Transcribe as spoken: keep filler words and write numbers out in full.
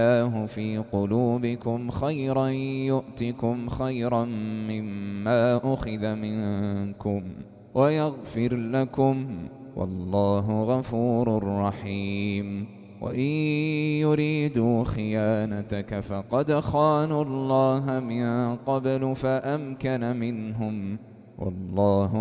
الله في قلوبكم خيرا يؤتكم خيرا مما أخذ منكم ويغفر لكم والله غفور رحيم. وإن يريدوا خيانتك فقد خانوا الله من قبل فأمكن منهم والله